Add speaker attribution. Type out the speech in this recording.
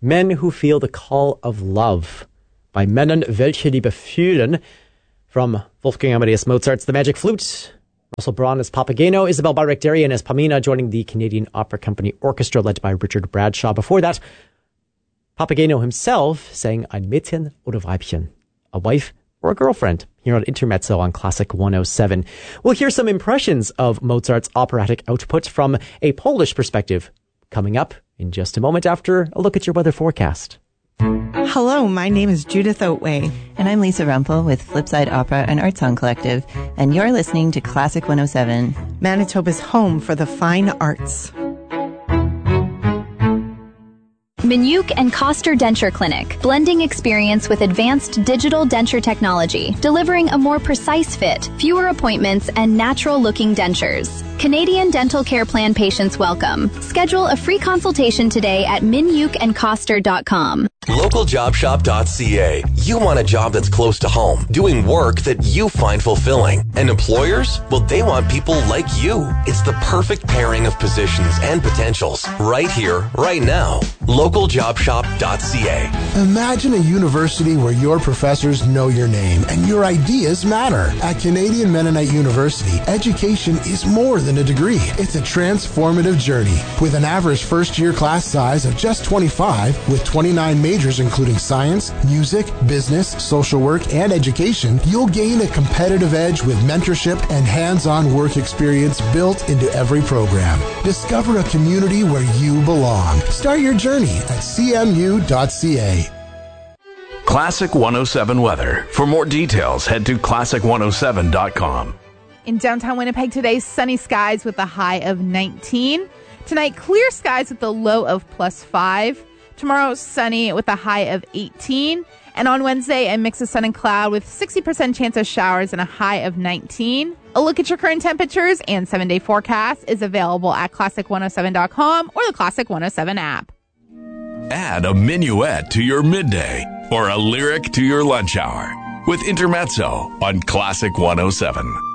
Speaker 1: Men Who Feel the Call of Love by Männern, welche Liebe fühlen, from Wolfgang Amadeus Mozart's The Magic Flute. Russell Braun as Papageno, Isabel Bayraktarian as Pamina, joining the Canadian Opera Company Orchestra led by Richard Bradshaw. Before that, Papageno himself sang Ein Mädchen oder Weibchen, a wife or a girlfriend, here on Intermezzo on Classic 107. We'll hear some impressions of Mozart's operatic output from a Polish perspective coming up in just a moment after a look at your weather forecast.
Speaker 2: Hello, my name is Judith Oatway.
Speaker 3: And I'm Lisa Rumpel with Flipside Opera and Art Song Collective. And you're listening to Classic 107.
Speaker 2: Manitoba's home for the fine arts.
Speaker 4: Minuk and Koster Denture Clinic, blending experience with advanced digital denture technology, delivering a more precise fit, fewer appointments, and natural-looking dentures. Canadian Dental Care Plan patients welcome. Schedule a free consultation today at minukandkoster.com.
Speaker 5: LocalJobShop.ca. You want a job that's close to home, doing work that you find fulfilling. And employers? Well, they want people like you. It's the perfect pairing of positions and potentials. Right here, right now. LocalJobShop.ca.
Speaker 6: Imagine a university where your professors know your name and your ideas matter. At Canadian Mennonite University, education is more than a degree. It's a transformative journey. With an average first-year class size of just 25, with 29 majors including science, music, business, social work, and education, you'll gain a competitive edge with mentorship and hands-on work experience built into every program. Discover a community where you belong. Start your journey at cmu.ca.
Speaker 7: Classic 107 weather. For more details, head to classic107.com.
Speaker 8: In downtown Winnipeg today, sunny skies with a high of 19. Tonight, clear skies with a low of +5. Tomorrow, sunny with a high of 18. And on Wednesday, a mix of sun and cloud with 60% chance of showers and a high of 19. A look at your current temperatures and 7-day forecast is available at classic107.com or the Classic 107 app.
Speaker 7: Add a minuet to your midday or a lyric to your lunch hour with Intermezzo on Classic 107.